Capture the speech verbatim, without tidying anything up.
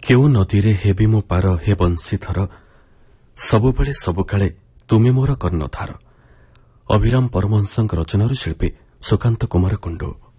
କେଉଁ ନଦୀରେ ହେବି ମୁଁ ପାର ହେ ବଂଶୀଧର, ସବୁବେଳେ ସବୁକାଳେ ତୁମେ ମୋର କର୍ଣ୍ଣଧାର। ଅଭିରାମ ପରମହଂସଙ୍କ ରଚନାରୁ ଶିଳ୍ପୀ ସୁକାନ୍ତ କୁମାର କୁଣ୍ଡୁ।